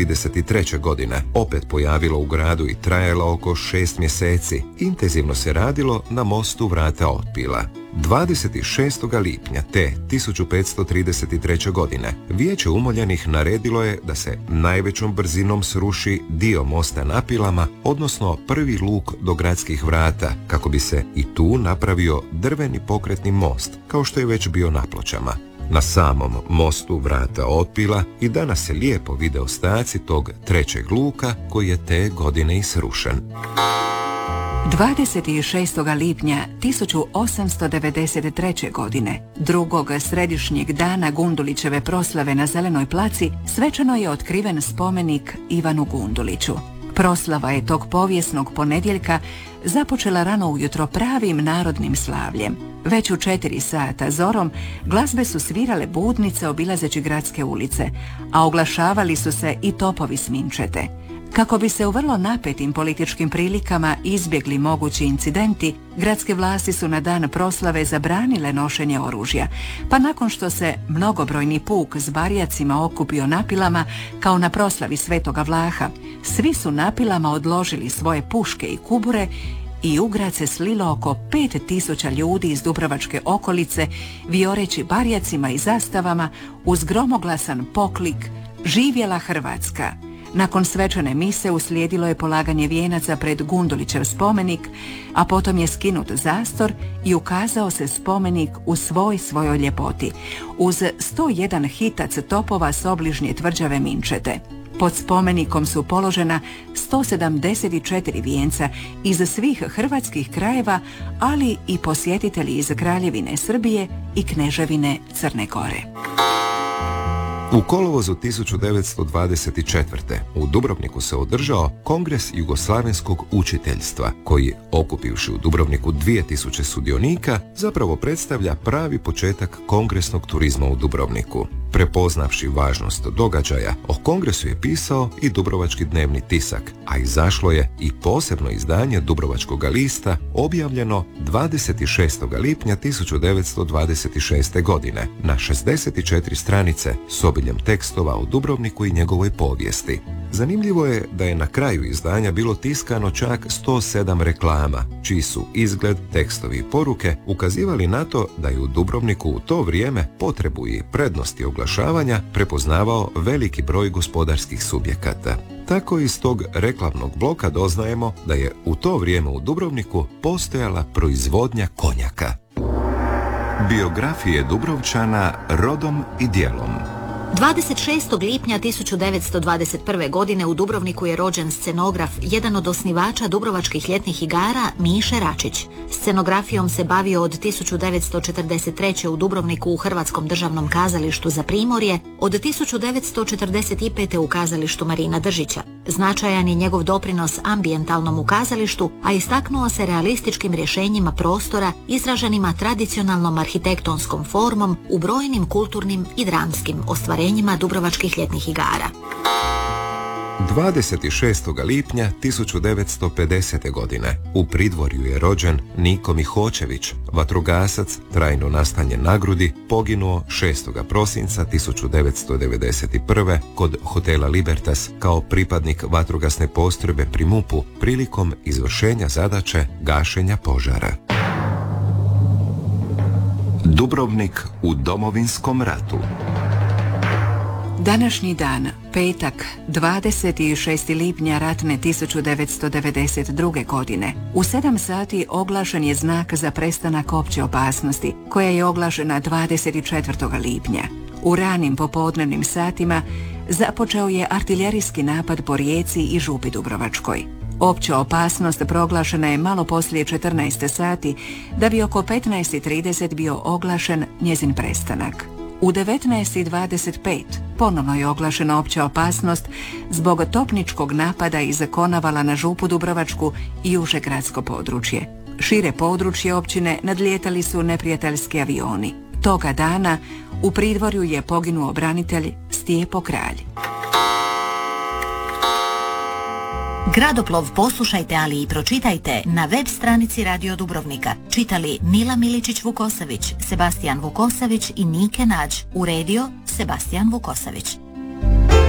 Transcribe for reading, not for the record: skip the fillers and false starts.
1933. godine opet pojavilo u gradu i trajalo oko 6 mjeseci. Intenzivno se radilo na mostu Vrata otpila. 26. lipnja te 1533. godine Vijeće umoljenih naredilo je da se najvećom brzinom sruši dio mosta na Pilama, odnosno prvi luk do gradskih vrata, kako bi se i tu napravio drveni pokretni most, kao što je već bio na Pločama. Na samom mostu Vrata otpila i danas se lijepo vide ostaci tog trećeg luka koji je te godine i srušen. 26. lipnja 1893. godine, drugog središnjeg dana Gundulićeve proslave na Zelenoj placi, svečano je otkriven spomenik Ivanu Gunduliću. Proslava je tog povijesnog ponedjeljka započela rano ujutro pravim narodnim slavljem. Već u 4 sata zorom glazbe su svirale budnice obilazeći gradske ulice, a oglašavali su se i topovi s minčete. Kako bi se u vrlo napetim političkim prilikama izbjegli mogući incidenti, gradske vlasti su na dan proslave zabranile nošenje oružja, pa nakon što se mnogobrojni puk s barijacima okupio na Pilama, kao na proslavi Svetoga Vlaha, svi su na Pilama odložili svoje puške i kubure i u grad se slilo oko 5000 ljudi iz Dubrovačke okolice, vijoreći barijacima i zastavama uz gromoglasan poklik "Živjela Hrvatska!". Nakon svečane mise uslijedilo je polaganje vijenaca pred Gundulićev spomenik, a potom je skinut zastor i ukazao se spomenik u svojoj ljepoti, uz 101 hitac topova s obližnje tvrđave minčete. Pod spomenikom su položena 174 vijenca iz svih hrvatskih krajeva, ali i posjetitelji iz Kraljevine Srbije i Kneževine Crne Gore. U kolovozu 1924. u Dubrovniku se održao Kongres jugoslavenskog učiteljstva, koji, okupivši u Dubrovniku 2000 sudionika, zapravo predstavlja pravi početak kongresnog turizma u Dubrovniku. Prepoznavši važnost događaja, o kongresu je pisao i Dubrovački dnevni tisak, a izašlo je i posebno izdanje Dubrovačkog lista, objavljeno 26. lipnja 1926. godine na 64 stranice s obiljem tekstova o Dubrovniku i njegovoj povijesti. Zanimljivo je da je na kraju izdanja bilo tiskano čak 107 reklama, čiji su izgled, tekstovi i poruke ukazivali na to da je u Dubrovniku u to vrijeme potrebu i prednosti oglašavanja prepoznavao veliki broj gospodarskih subjekata. Tako iz tog reklamnog bloka doznajemo da je u to vrijeme u Dubrovniku postojala proizvodnja konjaka. Biografije Dubrovčana rodom i djelom. 26. lipnja 1921. godine u Dubrovniku je rođen scenograf, jedan od osnivača Dubrovačkih ljetnih igara, Miše Račić. Scenografijom se bavio od 1943. u Dubrovniku u Hrvatskom državnom kazalištu za Primorje, od 1945. u kazalištu Marina Držića. Značajan je njegov doprinos ambijentalnom u kazalištu, a istaknuo se realističkim rješenjima prostora izraženima tradicionalnom arhitektonskom formom u brojnim kulturnim i dramskim ostvarenjima Dubrovačkih ljetnih igara. 26. lipnja 1950. godine u Pridvorju je rođen Niko Mihočević, vatrogasac trajno nastanjen na Grudi, poginuo 6. prosinca 1991. kod hotela Libertas kao pripadnik vatrogasne postrojbe pri MUP-u prilikom izvršenja zadaće gašenja požara. Dubrovnik u Domovinskom ratu. Današnji dan, petak, 26. lipnja ratne 1992. godine, u 7 sati oglašen je znak za prestanak opće opasnosti, koja je oglašena 24. lipnja. U ranim popodnevnim satima započeo je artiljerijski napad po Rijeci i Župi Dubrovačkoj. Opća opasnost proglašena je malo poslije 14 sati, da bi oko 15:30 bio oglašen njezin prestanak. U 19:25 ponovno je oglašena opća opasnost zbog topničkog napada iz Konavala na Župu Dubrovačku i uže gradsko područje. Šire područje općine nadlijetali su neprijateljski avioni. Toga dana u Pridvorju je poginuo branitelj Stijepo Kralj. Gradoplov poslušajte, ali i pročitajte na web stranici Radio Dubrovnika. Čitali Nila Miličić-Vukosavić, Sebastijan Vukosavić i Nike Nađ. Uredio Sebastijan Vukosavić.